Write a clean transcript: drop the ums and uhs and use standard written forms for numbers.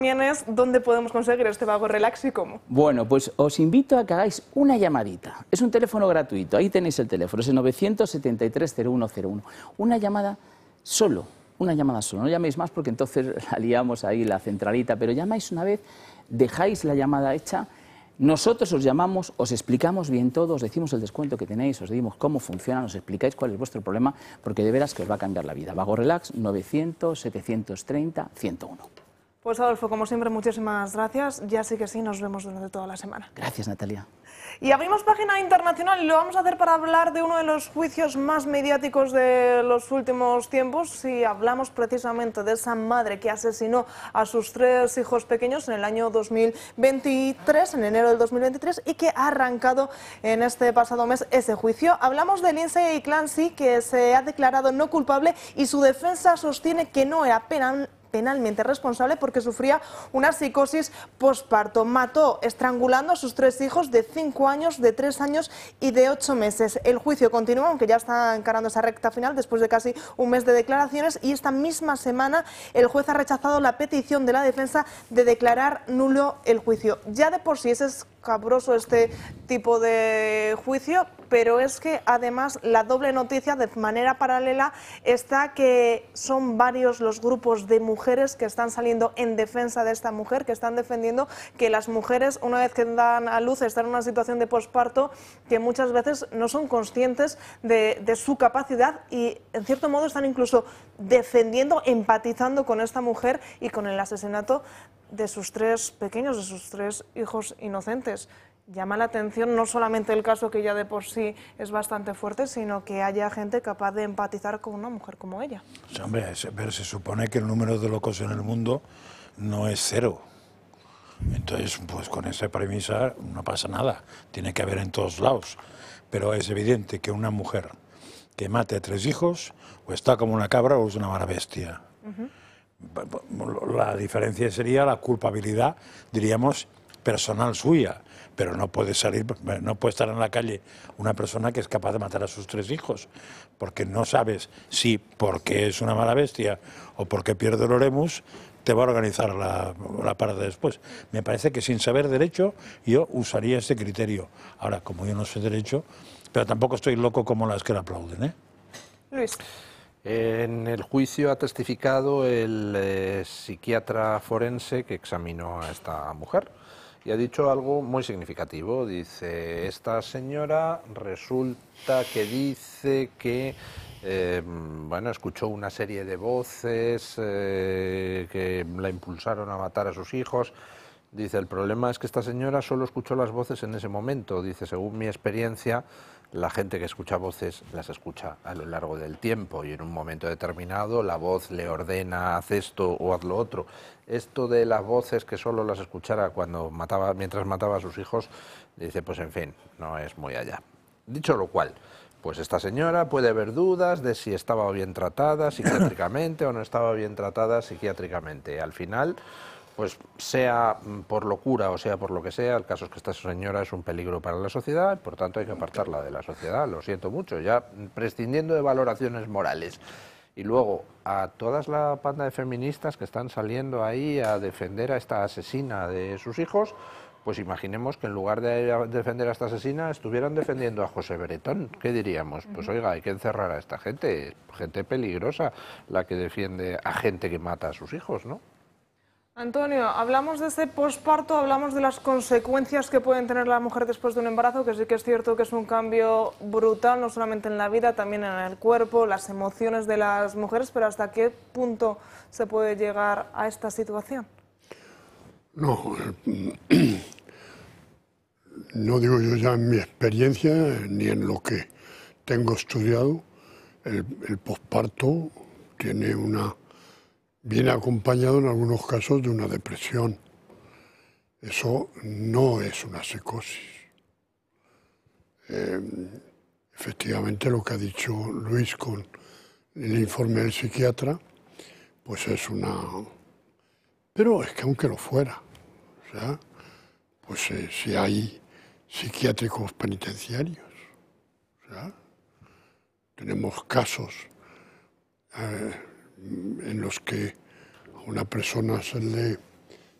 También es dónde podemos conseguir este Vago Relax y cómo. Bueno, pues os invito a que hagáis una llamadita. Es un teléfono gratuito, ahí tenéis el teléfono, es el 973-0101. Una llamada solo, no llaméis más porque entonces la liamos ahí la centralita, pero llamáis una vez, dejáis la llamada hecha, nosotros os llamamos, os explicamos bien todo, os decimos el descuento que tenéis, os decimos cómo funciona, os explicáis cuál es vuestro problema, porque de veras que os va a cambiar la vida. Vago Relax, 900-730-101. Pues Adolfo, como siempre, muchísimas gracias. Ya sí que sí, nos vemos durante toda la semana. Gracias, Natalia. Y abrimos página internacional y lo vamos a hacer para hablar de uno de los juicios más mediáticos de los últimos tiempos. Si hablamos precisamente de esa madre que asesinó a sus 3 hijos pequeños en el año 2023, en enero del 2023, y que ha arrancado en este pasado mes ese juicio. Hablamos de Lindsay Clancy, que se ha declarado no culpable y su defensa sostiene que no era penalmente responsable porque sufría una psicosis posparto. Mató estrangulando a sus 3 hijos de 5 años, de 3 años y de 8 meses. El juicio continúa, aunque ya está encarando esa recta final después de casi un mes de declaraciones, y esta misma semana el juez ha rechazado la petición de la defensa de declarar nulo el juicio. Ya de por sí es escabroso este tipo de juicio, pero es que además la doble noticia de manera paralela está que son varios los grupos de mujeres que están saliendo en defensa de esta mujer, que están defendiendo que las mujeres, una vez que dan a luz, están en una situación de posparto, que muchas veces no son conscientes de su capacidad y en cierto modo están incluso defendiendo, empatizando con esta mujer y con el asesinato de sus 3 pequeños, de sus 3 hijos inocentes. Llama la atención no solamente el caso, que ya de por sí es bastante fuerte, sino que haya gente capaz de empatizar con una mujer como ella. Sí, hombre, pero se supone que el número de locos en el mundo no es 0. Entonces, pues con esa premisa no pasa nada. Tiene que haber en todos lados. Pero es evidente que una mujer que mate a 3 hijos o está como una cabra o es una mala bestia. La diferencia sería la culpabilidad, diríamos, personal suya, pero no puede salir, no puede estar en la calle una persona que es capaz de matar a sus 3 hijos, porque no sabes si porque es una mala bestia o porque pierde el oremus te va a organizar la parada después. Me parece que sin saber derecho yo usaría ese criterio. Ahora, como yo no sé derecho, pero tampoco estoy loco como las que le aplauden, ¿eh? Luis. En el juicio ha testificado el psiquiatra forense que examinó a esta mujer y ha dicho algo muy significativo. Dice, esta señora resulta que dice que bueno, escuchó una serie de voces que la impulsaron a matar a sus hijos. Dice, el problema es que esta señora solo escuchó las voces en ese momento. Dice, según mi experiencia, la gente que escucha voces las escucha a lo largo del tiempo y en un momento determinado la voz le ordena haz esto o haz lo otro. Esto de las voces que solo las escuchara cuando mientras mataba a sus hijos, dice, pues en fin, no es muy allá. Dicho lo cual, pues esta señora puede haber dudas de si estaba bien tratada psiquiátricamente o no estaba bien tratada psiquiátricamente. Al final, pues sea por locura o sea por lo que sea, el caso es que esta señora es un peligro para la sociedad, por tanto hay que apartarla de la sociedad, lo siento mucho, ya prescindiendo de valoraciones morales. Y luego, a toda la panda de feministas que están saliendo ahí a defender a esta asesina de sus hijos, pues imaginemos que en lugar de defender a esta asesina estuvieran defendiendo a José Bretón. ¿Qué diríamos? Pues oiga, hay que encerrar a esta gente, gente peligrosa, la que defiende a gente que mata a sus hijos, ¿no? Antonio, hablamos de ese posparto, hablamos de las consecuencias que pueden tener la mujer después de un embarazo, que sí que es cierto que es un cambio brutal, no solamente en la vida, también en el cuerpo, las emociones de las mujeres, pero ¿hasta qué punto se puede llegar a esta situación? No, no digo yo ya en mi experiencia, ni en lo que tengo estudiado, el posparto viene acompañado en algunos casos de una depresión. Eso no es una psicosis. Efectivamente, lo que ha dicho Luis con el informe del psiquiatra, pues es una... Pero es que aunque lo fuera, o sea, pues si hay psiquiátricos penitenciarios, o sea, tenemos casos en los que a una persona se le